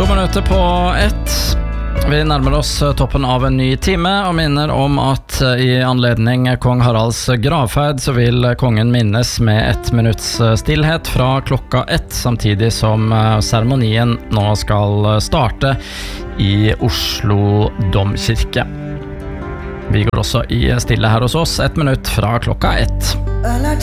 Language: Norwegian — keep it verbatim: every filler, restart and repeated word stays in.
To minutter på ett. Vi nærmer oss toppen av en ny time og minner om at i anledning kong Haralds gravferd så vil kongen minnes med ett minutts stillhet fra klokka ett, samtidig som seremonien nå skal starte i Oslo Domkirke. Vi går også i stille her hos oss, ett minutt fra klokka ett.